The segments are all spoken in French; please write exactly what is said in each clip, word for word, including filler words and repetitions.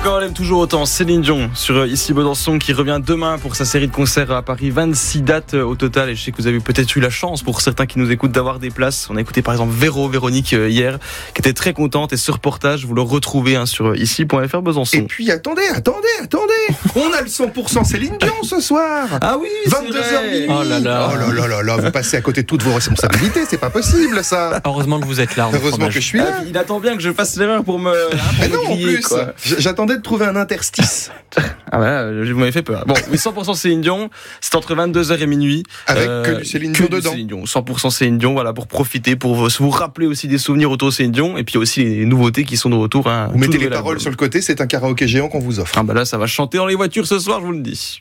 quand même toujours autant. Céline Dion sur Ici Besançon qui revient demain pour sa série de concerts à Paris. vingt-six dates au total et je sais que vous avez peut-être eu la chance pour certains qui nous écoutent d'avoir des places. On a écouté par exemple Véro, Véronique hier qui était très contente et ce reportage vous le retrouvez hein, sur ici point f r Besançon. Et puis attendez, attendez, attendez, on a le cent pour cent Céline Dion ce soir. Ah oui, vingt-deux heures minuit. Oh là là. Oh là là là là, vous passez à côté de toutes vos responsabilités, c'est pas possible ça. Heureusement que vous êtes là. Heureusement que je suis là. Ah, il attend bien que je fasse l'erreur pour me. Hein, pour Mais me non, griller, en plus, quoi. j'attendais de trouver un interstice. Ah ouais, vous m'avez fait peur. Bon, mais cent pour cent Céline Dion, c'est entre vingt-deux heures et minuit. Avec euh, que du Céline Dion dedans. Céline Dion, cent pour cent Céline Dion, voilà, pour profiter, pour vous, vous rappeler aussi des souvenirs autour de Céline Dion, et puis aussi les nouveautés qui sont de retour. Hein, vous mettez les paroles album. Sur le côté, c'est un karaoké géant qu'on vous offre. Ah bah là, ça va chanter dans les voitures ce soir, je vous le dis.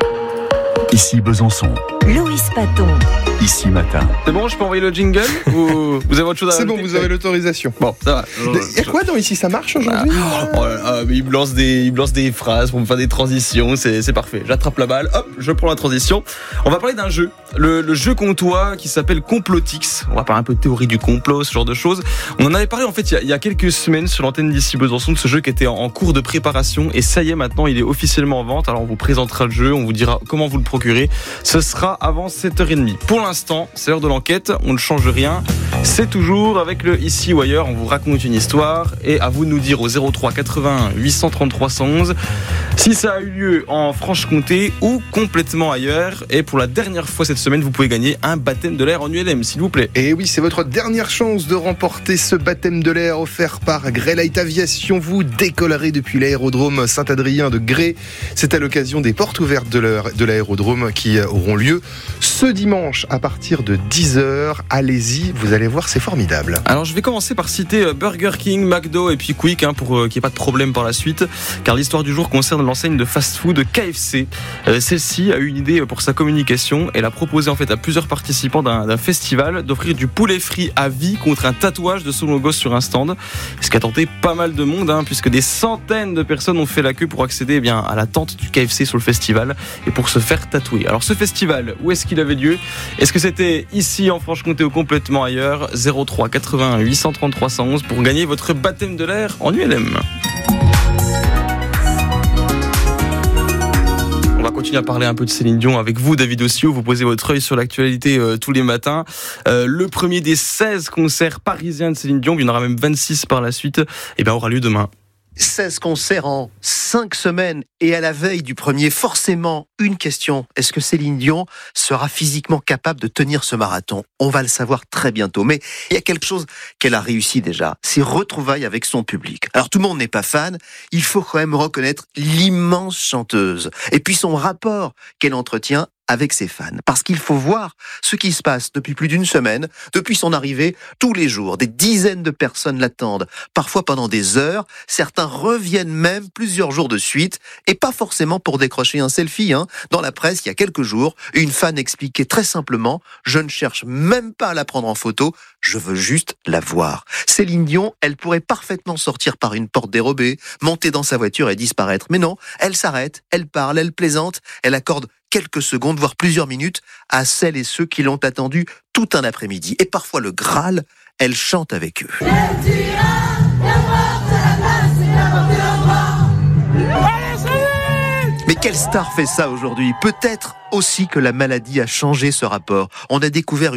Ici Besançon. Loïs Paton. Ici Matin. C'est bon, je peux envoyer le jingle ou vous avez autre chose à C'est rajouter? bon, vous avez l'autorisation. Bon, ça va. Il y a quoi dans Ici ça marche aujourd'hui? Ah, oh là là, mais il me lance des, il me lance des phrases pour me faire des transitions, c'est, c'est parfait. J'attrape la balle, hop, je prends la transition. On va parler d'un jeu, le, le jeu comtois qui s'appelle Complotix. On va parler un peu de théorie du complot, ce genre de choses. On en avait parlé en fait il y a, il y a quelques semaines sur l'antenne d'Ici Besançon de ce jeu qui était en, en cours de préparation et ça y est maintenant il est officiellement en vente. Alors on vous présentera le jeu, on vous dira comment vous le procurer. Ce sera avant sept heures trente. Pour l'instant, c'est l'heure de l'enquête, on ne change rien. C'est toujours avec le Ici ou ailleurs, on vous raconte une histoire et à vous de nous dire au zéro trois quatre-vingt-un huit cent trente-trois cent onze si ça a eu lieu en Franche-Comté ou complètement ailleurs. Et pour la dernière fois cette semaine, vous pouvez gagner un baptême de l'air en U L M, s'il vous plaît. Et oui, c'est votre dernière chance de remporter ce baptême de l'air offert par Greylight Aviation. Vous décollerez depuis l'aérodrome Saint-Adrien de Gré. C'est à l'occasion des portes ouvertes de l'aérodrome qui auront lieu ce dimanche à partir de dix heures. Allez-y, vous allez voir, c'est formidable. Alors je vais commencer par citer Burger King, McDo et puis Quick hein, pour euh, qu'il n'y ait pas de problème par la suite, car l'histoire du jour concerne l'enseigne de fast-food K F C. Euh, celle-ci a eu une idée pour sa communication. Elle a proposé en fait à plusieurs participants d'un, d'un festival d'offrir du poulet frit à vie contre un tatouage de son logo sur un stand. Ce qui a tenté pas mal de monde, hein, puisque des centaines de personnes ont fait la queue pour accéder eh bien, à la tente du K F C sur le festival et pour se faire tatouer. Alors ce festival, où est-ce qu'il avait lieu? Est-ce que c'était ici en Franche-Comté ou complètement ailleurs? Zéro trois quatre-vingt-un huit cent trente-trois cent onze pour gagner votre baptême de l'air en U L M. On va continuer à parler un peu de Céline Dion avec vous, David Ossio. Vous posez votre œil sur l'actualité euh, tous les matins. Euh, le premier des seize concerts parisiens de Céline Dion, il y en aura même vingt-six par la suite, et ben aura lieu demain. seize concerts en cinq semaines et à la veille du premier, forcément, une question. Est-ce que Céline Dion sera physiquement capable de tenir ce marathon? On va le savoir très bientôt. Mais il y a quelque chose qu'elle a réussi déjà, c'est retrouvailles avec son public. Alors tout le monde n'est pas fan, il faut quand même reconnaître l'immense chanteuse. Et puis son rapport qu'elle entretient avec ses fans. Parce qu'il faut voir ce qui se passe depuis plus d'une semaine, depuis son arrivée, tous les jours. Des dizaines de personnes l'attendent, parfois pendant des heures. Certains reviennent même plusieurs jours de suite, et pas forcément pour décrocher un selfie. Hein. Dans la presse, il y a quelques jours, une fan expliquait très simplement « Je ne cherche même pas à la prendre en photo, je veux juste la voir ». Céline Dion, elle pourrait parfaitement sortir par une porte dérobée, monter dans sa voiture et disparaître. Mais non, elle s'arrête, elle parle, elle plaisante, elle accorde quelques secondes, voire plusieurs minutes, à celles et ceux qui l'ont attendue tout un après-midi. Et parfois le Graal, elle chante avec eux. Mais quelle star fait ça aujourd'hui? Peut-être aussi que la maladie a changé ce rapport. On a découvert